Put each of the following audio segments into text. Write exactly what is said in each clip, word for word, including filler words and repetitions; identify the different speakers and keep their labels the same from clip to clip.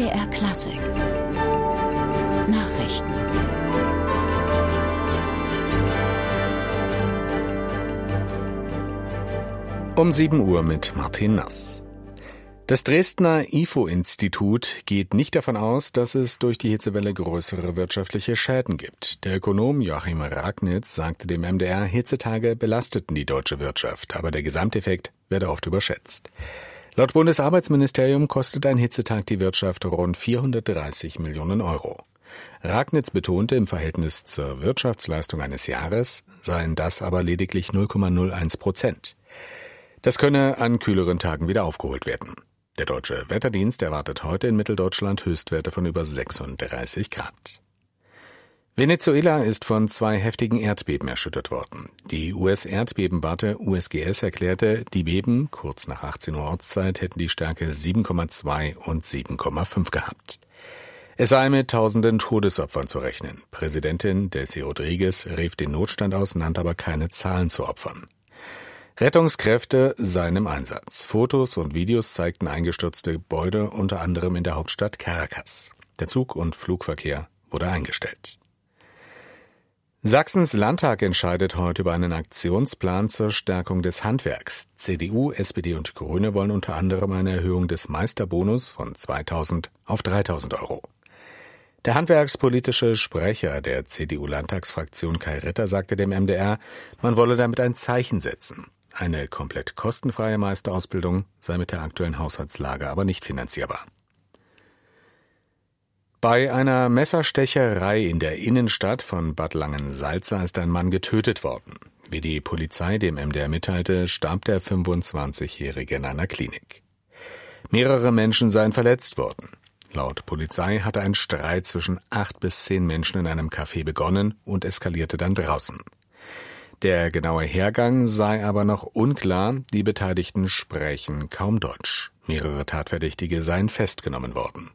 Speaker 1: M D R Klassik Nachrichten.
Speaker 2: Um sieben Uhr mit Martin Nass. Das Dresdner I F O-Institut geht nicht davon aus, dass es durch die Hitzewelle größere wirtschaftliche Schäden gibt. Der Ökonom Joachim Ragnitz sagte dem M D R, Hitzetage belasteten die deutsche Wirtschaft, aber der Gesamteffekt werde oft überschätzt. Laut Bundesarbeitsministerium kostet ein Hitzetag die Wirtschaft rund vierhundertdreißig Millionen Euro. Ragnitz betonte, im Verhältnis zur Wirtschaftsleistung eines Jahres seien das aber lediglich null Komma null eins Prozent. Das könne an kühleren Tagen wieder aufgeholt werden. Der Deutsche Wetterdienst erwartet heute in Mitteldeutschland Höchstwerte von über sechsunddreißig Grad. Venezuela ist von zwei heftigen Erdbeben erschüttert worden. Die U S-Erdbebenwarte U S G S erklärte, die Beben, kurz nach achtzehn Uhr Ortszeit, hätten die Stärke sieben Komma zwei und sieben Komma fünf gehabt. Es sei mit tausenden Todesopfern zu rechnen. Präsidentin Delcy Rodriguez rief den Notstand aus, nannte aber keine Zahlen zu Opfern. Rettungskräfte seien im Einsatz. Fotos und Videos zeigten eingestürzte Gebäude, unter anderem in der Hauptstadt Caracas. Der Zug- und Flugverkehr wurde eingestellt. Sachsens Landtag entscheidet heute über einen Aktionsplan zur Stärkung des Handwerks. C D U, S P D und Grüne wollen unter anderem eine Erhöhung des Meisterbonus von zweitausend auf dreitausend Euro. Der handwerkspolitische Sprecher der C D U-Landtagsfraktion Kai Ritter sagte dem M D R, man wolle damit ein Zeichen setzen. Eine komplett kostenfreie Meisterausbildung sei mit der aktuellen Haushaltslage aber nicht finanzierbar. Bei einer Messerstecherei in der Innenstadt von Bad Langensalza ist ein Mann getötet worden. Wie die Polizei dem M D R mitteilte, starb der fünfundzwanzigjährige in einer Klinik. Mehrere Menschen seien verletzt worden. Laut Polizei hatte ein Streit zwischen acht bis zehn Menschen in einem Café begonnen und eskalierte dann draußen. Der genaue Hergang sei aber noch unklar, die Beteiligten sprechen kaum Deutsch. Mehrere Tatverdächtige seien festgenommen worden.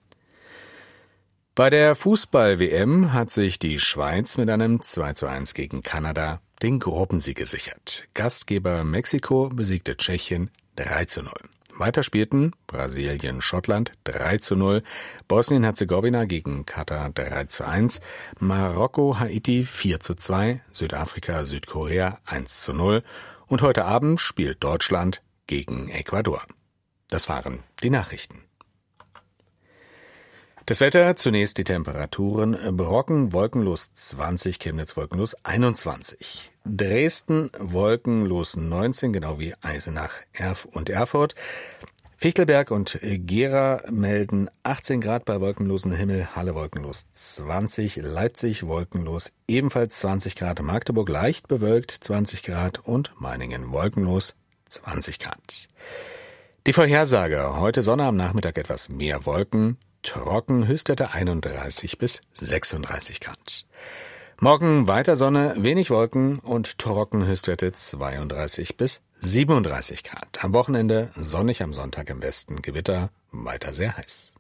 Speaker 2: Bei der Fußball-W M hat sich die Schweiz mit einem zwei zu eins gegen Kanada den Gruppensieg gesichert. Gastgeber Mexiko besiegte Tschechien drei zu null. Weiter spielten Brasilien, Schottland drei zu null, Bosnien-Herzegowina gegen Katar drei zu eins, Marokko, Haiti vier zu zwei, Südafrika, Südkorea eins zu null und heute Abend spielt Deutschland gegen Ecuador. Das waren die Nachrichten. Das Wetter, zunächst die Temperaturen, Brocken wolkenlos zwanzig, Chemnitz wolkenlos einundzwanzig. Dresden wolkenlos neunzehn, genau wie Eisenach Erf und Erfurt. Fichtelberg und Gera melden achtzehn Grad bei wolkenlosem Himmel, Halle wolkenlos zwanzig, Leipzig wolkenlos ebenfalls zwanzig Grad, Magdeburg leicht bewölkt zwanzig Grad und Meiningen wolkenlos zwanzig Grad. Die Vorhersage, heute Sonne, am Nachmittag etwas mehr Wolken, trocken, Höchstwerte einunddreißig bis sechsunddreißig Grad. Morgen weiter Sonne, wenig Wolken und trocken, Höchstwerte zweiunddreißig bis siebenunddreißig Grad. Am Wochenende sonnig, am Sonntag im Westen Gewitter, weiter sehr heiß.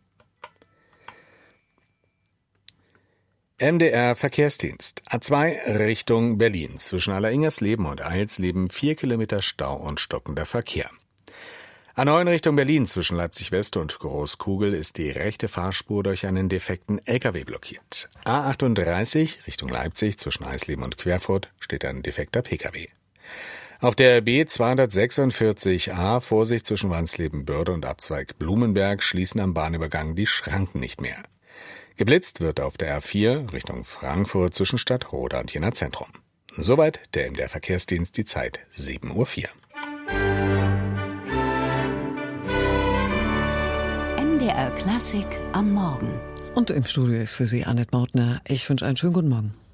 Speaker 2: M D R Verkehrsdienst. A zwei Richtung Berlin. Zwischen Alleringers-Leben und Eilsleben vier Kilometer Stau und stockender Verkehr. A neun Richtung Berlin zwischen Leipzig-West und Großkugel ist die rechte Fahrspur durch einen defekten L K W blockiert. A achtunddreißig Richtung Leipzig zwischen Eisleben und Querfurt steht ein defekter P K W. Auf der B zweihundertsechsundvierzig A Vorsicht zwischen Wansleben-Börde und Abzweig Blumenberg schließen am Bahnübergang die Schranken nicht mehr. Geblitzt wird auf der R vier Richtung Frankfurt zwischen Stadtroda und Jena Zentrum. Soweit der M D R Verkehrsdienst, die Zeit sieben Uhr vier.
Speaker 1: M D R Klassik am Morgen.
Speaker 3: Und im Studio ist für Sie Annette Mautner. Ich wünsche einen schönen guten Morgen.